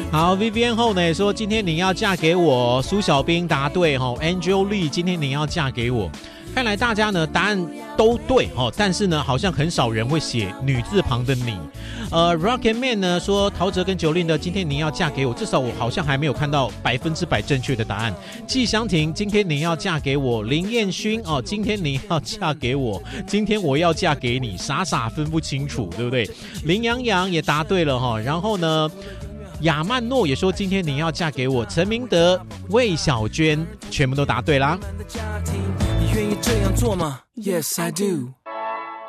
好 Vivian 后呢也说今天你要嫁给我，苏小兵答对Angel Lee 今天你要嫁给我。看来大家呢答案都对但是呢好像很少人会写女字旁的你。Rocket Man 呢说陶喆跟9令的今天你要嫁给我，至少我好像还没有看到100%正确的答案。季祥婷今天你要嫁给我，林彦勋今天你要嫁给我，今天我要嫁给你，傻傻分不清楚，对不对？林洋洋也答对了然后呢亚曼诺也说今天你要嫁给我，陈明德、魏小娟全部都答对啦。 你愿意这样做吗？ Yes I do